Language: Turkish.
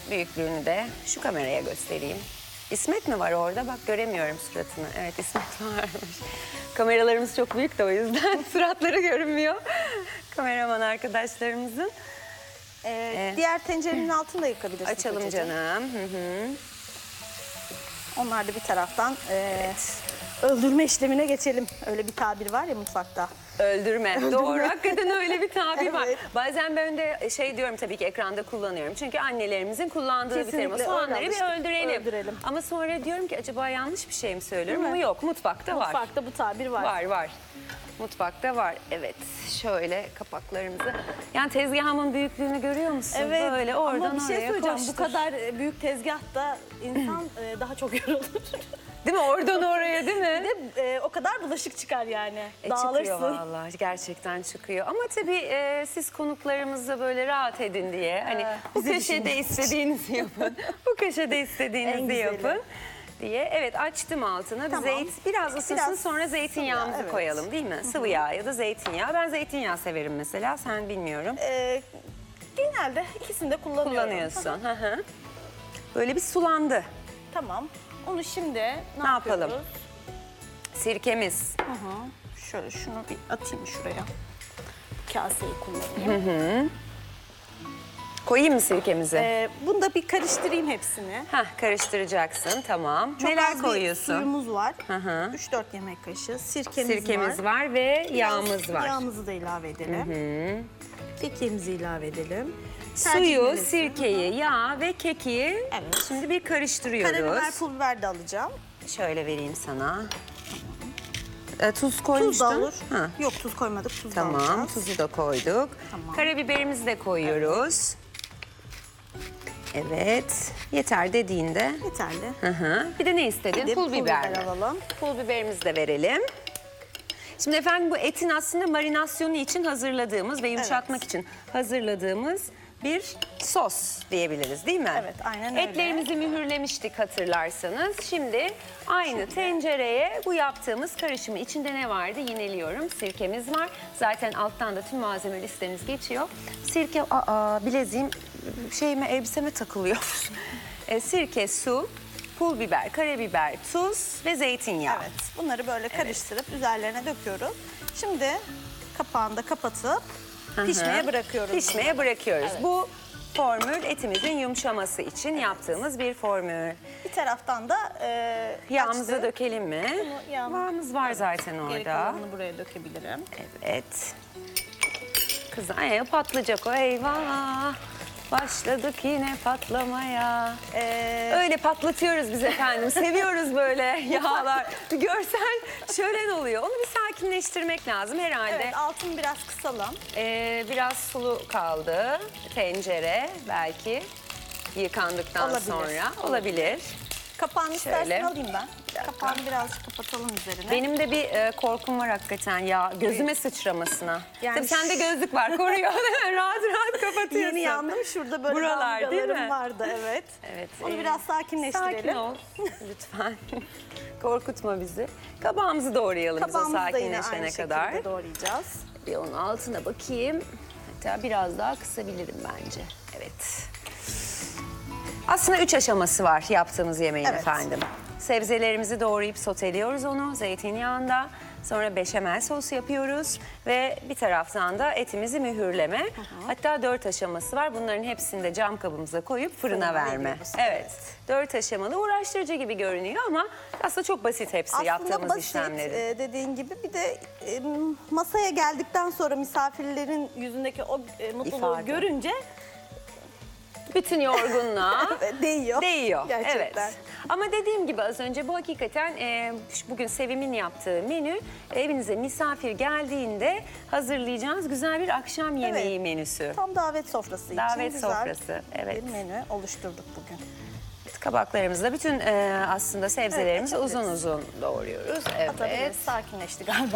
büyüklüğünü de şu kameraya göstereyim. İsmet mi var orada? Bak göremiyorum suratını. Evet, İsmet varmış. Kameralarımız çok büyük de o yüzden suratları görünmüyor. Kameraman arkadaşlarımızın. Diğer tencerenin altını da yıkabilirsin. Açalım kocacığım. canım. Hı. Onlar da bir taraftan öldürme işlemine geçelim. Öyle bir tabir var ya mutfakta. Öldürme. Doğru, hakikaten öyle bir tabir var. Evet. Bazen ben de şey diyorum, tabii ki ekranda kullanıyorum. Çünkü annelerimizin kullandığı bir terim. O Kesinlikle soğanları öyle bir alıştık. öldürelim. Ama sonra diyorum ki acaba yanlış bir şey mi söylüyorum? Değil mi? Ama yok, mutfakta var. Mutfakta bu tabir var. Var. Mutfakta var. Evet. Şöyle kapaklarımızı. Yani tezgahımın büyüklüğünü görüyor musun? Evet. Böyle oradan ama bir şey oraya söyleyeceğim. koştur. Bu kadar büyük tezgahta insan daha çok yorulur. Değil mi? Oradan oraya, değil mi? O kadar bulaşık çıkar yani. Çıkıyor Dağılırsın. vallahi, gerçekten çıkıyor. Ama tabii siz konuklarımızla böyle rahat edin diye. Hani bu bizi köşede istediğinizi yapın. Bu köşede istediğinizi güzeli. yapın diye. Evet, açtım altını. Tamam. Biraz ısınsın, Biraz sonra zeytinyağımızı sıvı yağ, evet. koyalım, değil mi? Sıvı yağ ya da zeytinyağı. Ben zeytinyağı severim mesela. Sen bilmiyorum. Genelde ikisini de kullanıyorum. Kullanıyorsun. Hı. Böyle bir sulandı. Tamam. Onu şimdi Ne yapalım? yapıyoruz? Sirkemiz. Şöyle şunu bir atayım şuraya. Kaseyi kullanayım. Koyayım mı sirkemizi? Bunu da bir karıştırayım hepsini. Karıştıracaksın, tamam. Çok Neler az bir koyuyorsun? suyumuz var. Hı. 3-4 yemek kaşığı. Sirkemiz var ve yağımız var. Yağımızı da ilave edelim. Kekiğimizi ilave edelim. Suyu, Tercihleriniz. sirkeyi, yağ ve kekiği Evet. şimdi bir karıştırıyoruz. Karabiber, pul biber de alacağım. Şöyle vereyim sana. Tuz koymuştun. Tuz da olur. Ha. Yok, tuz koymadık. Tuz da Tamam, alacağız. tuzu da koyduk. Tamam. Karabiberimizi de koyuyoruz. Evet, yeter dediğinde. Yeterli. Bir de ne istedin? Bir de Pul biber mi? alalım. Pul biberimizi de verelim. Şimdi efendim, bu etin aslında marinasyonu için hazırladığımız ve yumuşatmak için hazırladığımız bir sos diyebiliriz, değil mi? Evet, aynen öyle. Etlerimizi mühürlemiştik hatırlarsanız. Şimdi aynı tencereye bu yaptığımız karışımı, içinde ne vardı yineliyorum. Sirkemiz var. Zaten alttan da tüm malzeme listemiz geçiyor. Sirke, bileziğim elbiseme takılıyor. Sirke, su, pul biber, karabiber, tuz ve zeytinyağı. Evet, bunları böyle karıştırıp üzerlerine döküyoruz. Şimdi kapağını da kapatıp pişmeye bırakıyoruz. Pişmeye bırakıyoruz. Evet. Bu formül etimizin yumuşaması için yaptığımız bir formül. Bir taraftan da Yağımızı açtık. dökelim mi? Bunu Yağımız var zaten Geri orada. kalanını buraya dökebilirim. Evet. Kızım patlayacak o, eyvah. Başladık yine patlamaya. Öyle patlatıyoruz biz efendim. Seviyoruz böyle yağlar. Bir görsen şölen oluyor. Onu bir sakinleştirmek lazım herhalde. Evet, altını biraz kısalım. Biraz sulu kaldı tencere, belki yıkandıktan Olabilir. sonra olabilir. Kapağını Şöyle. istersen alayım ben. dakika. Kapağını birazcık kapatalım üzerine. Benim de bir korkum var hakikaten ya, gözüme sıçramasına. Yani Tabii sende gözlük var, koruyor değil mi? Rahat rahat kapatıyorsun. Yeni yandım. Şurada böyle Buralar, değil mi? damgalarım vardı, evet. Evet. Onu biraz sakinleştirelim. Sakin ol lütfen. Korkutma bizi. Kabağımızı doğrayalım biz o Kabağımızı da yine sakinleşene aynı kadar. şekilde doğrayacağız. Bir onun altına bakayım. Hatta biraz daha kısabilirim bence. Evet. Aslında 3 aşaması var yaptığımız yemeğin Evet. efendim. Sebzelerimizi doğrayıp soteliyoruz onu zeytinyağında. Sonra beşamel sos yapıyoruz ve bir taraftan da etimizi mühürleme. Hatta 4 aşaması var. Bunların hepsini de cam kabımıza koyup fırına verme. veriyoruz, Evet. 4 aşamalı, uğraştırıcı gibi görünüyor ama aslında çok basit hepsi Aslında yaptığımız basit, işlemleri. dediğin gibi bir de masaya geldikten sonra misafirlerin yüzündeki o mutluluğu İfade. görünce Bütün yorgunluğa değiyor. değiyor. Gerçekten. Evet. Ama dediğim gibi az önce bu hakikaten bugün Sevim'in yaptığı menü evinize misafir geldiğinde hazırlayacağınız güzel bir akşam yemeği Evet. menüsü. Tam davet sofrası Davet için güzel sofrası, evet. bir menü oluşturduk bugün. Kabaklarımızda bütün aslında sebzelerimizi Evet, uzun uzun doğruyoruz. Evet. Atabiliriz. Sakinleşti galiba